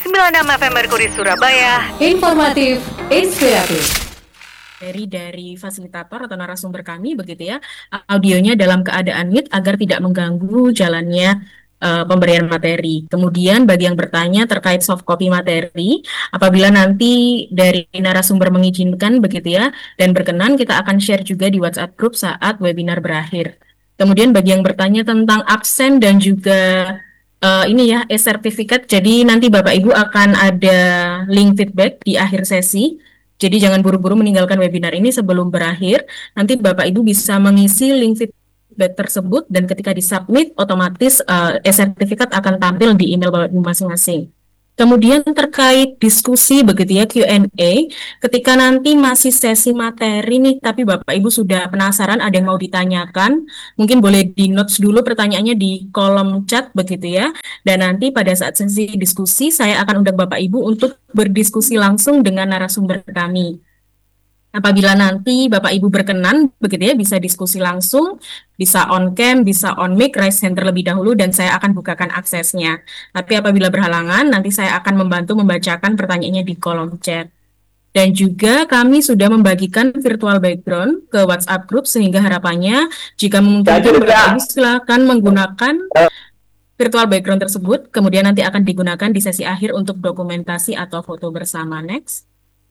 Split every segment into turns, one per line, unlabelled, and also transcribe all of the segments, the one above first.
96 FM Merkuri Surabaya.
Informatif, inspiratif.
Dari fasilitator atau narasumber kami begitu ya, audionya dalam keadaan mute agar tidak mengganggu jalannya pemberian materi. Kemudian bagi yang bertanya terkait soft copy materi, apabila nanti dari narasumber mengizinkan begitu ya dan berkenan, kita akan share juga di WhatsApp group saat webinar berakhir. Kemudian bagi yang bertanya tentang absen dan juga ini ya e-sertifikat, jadi nanti Bapak Ibu akan ada link feedback di akhir sesi. Jadi jangan buru-buru meninggalkan webinar ini sebelum berakhir. Nanti Bapak Ibu bisa mengisi link feedback tersebut dan ketika disubmit otomatis e-sertifikat akan tampil di email Bapak Ibu masing-masing. Kemudian terkait diskusi begitu ya Q&A, ketika nanti masih sesi materi nih, tapi Bapak Ibu sudah penasaran ada yang mau ditanyakan, mungkin boleh di notes dulu pertanyaannya di kolom chat begitu ya. Dan nanti pada saat sesi diskusi, saya akan undang Bapak Ibu untuk berdiskusi langsung dengan narasumber kami. Apabila nanti Bapak Ibu berkenan, begitu ya, bisa diskusi langsung, bisa on cam, bisa on mic, raise hand terlebih dahulu, dan saya akan bukakan aksesnya. Tapi apabila berhalangan, nanti saya akan membantu membacakan pertanyaannya di kolom chat. Dan juga kami sudah membagikan virtual background ke WhatsApp group, sehingga harapannya jika memungkinkan Bapak Ibu silakan menggunakan virtual background tersebut, kemudian nanti akan digunakan di sesi akhir untuk dokumentasi atau foto bersama. Next.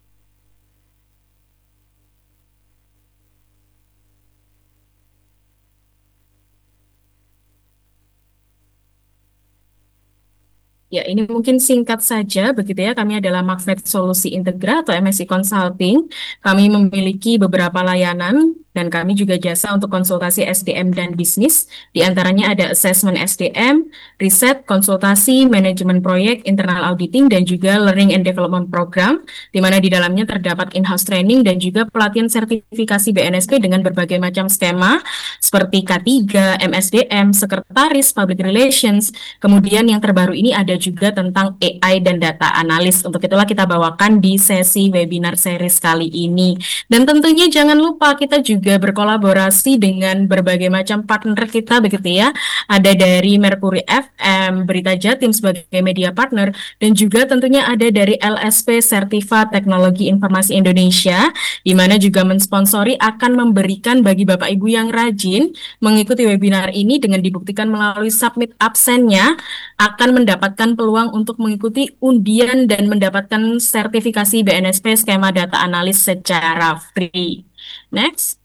Ya, ini mungkin singkat saja, begitu ya. Kami adalah Magnet Solusi Integra atau MSI Consulting. Kami memiliki beberapa layanan dan kami juga jasa untuk konsultasi SDM dan bisnis. Di antaranya ada assessment SDM, riset, konsultasi, manajemen proyek, internal auditing, dan juga learning and development program, di mana di dalamnya terdapat in-house training dan juga pelatihan sertifikasi BNSP dengan berbagai macam skema seperti K3, MSDM, sekretaris, public relations. Kemudian yang terbaru ini ada juga tentang AI dan data analis. Untuk itulah kita bawakan di sesi webinar series kali ini. Dan tentunya jangan lupa kita juga berkolaborasi dengan berbagai macam partner kita begitu ya. Ada dari Mercury FM, Berita Jatim sebagai media partner, dan juga tentunya ada dari LSP Sertiva Teknologi Informasi Indonesia, di mana juga mensponsori akan memberikan bagi Bapak Ibu yang rajin mengikuti webinar ini dengan dibuktikan melalui submit absennya akan mendapatkan peluang untuk mengikuti undian dan mendapatkan sertifikasi BNSP skema data analis secara free. Next.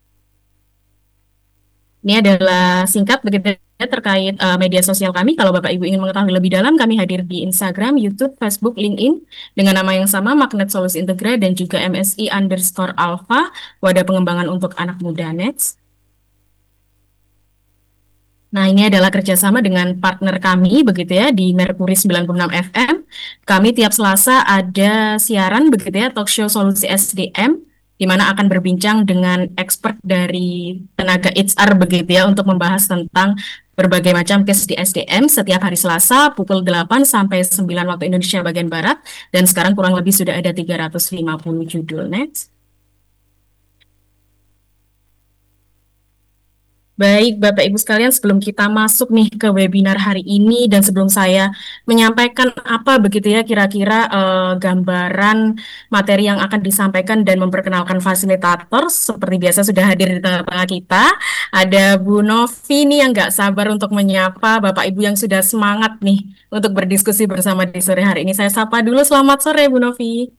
Ini adalah singkat begitu ya terkait media sosial kami. Kalau Bapak Ibu ingin mengetahui lebih dalam, kami hadir di Instagram, YouTube, Facebook, LinkedIn dengan nama yang sama, Magnet Solusi Integra dan juga MSI_Alpha, wadah pengembangan untuk anak muda. Next. Nah, ini adalah kerjasama dengan partner kami, begitu ya, di Mercury 96 FM. Kami tiap Selasa ada siaran, begitu ya, talk show solusi SDM, di mana akan berbincang dengan expert dari tenaga HR, begitu ya, untuk membahas tentang berbagai macam case di SDM setiap hari Selasa pukul 8 sampai 9 waktu Indonesia bagian Barat. Dan sekarang kurang lebih sudah ada 350 judul. Next. Baik, Bapak Ibu sekalian, sebelum kita masuk nih ke webinar hari ini dan sebelum saya menyampaikan apa begitu ya kira-kira gambaran materi yang akan disampaikan dan memperkenalkan fasilitator, seperti biasa sudah hadir di tengah-tengah kita, ada Bu Novi nih yang nggak sabar untuk menyapa Bapak Ibu yang sudah semangat nih untuk berdiskusi bersama di sore hari ini. Saya sapa dulu, selamat sore Bu Novi.